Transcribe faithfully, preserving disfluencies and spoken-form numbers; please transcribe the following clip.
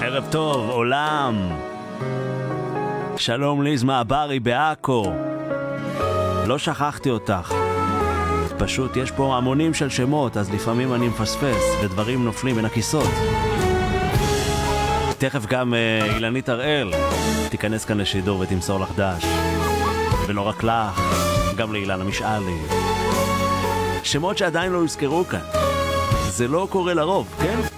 ערב טוב, עולם. שלום ליז מהברי בעכו. לא שכחתי אותך. פשוט יש פה המונים של שמות, אז לפעמים אני מפספס ודברים נופלים בין הכיסות. תכף גם אה, אילנית הראל תיכנס כאן לשידור ותמסור לך דש. ולא רק לך, גם לאילנה משאלי. שמות שעדיין לא יוזכרו כאן. זה לא קורה לרוב, כן?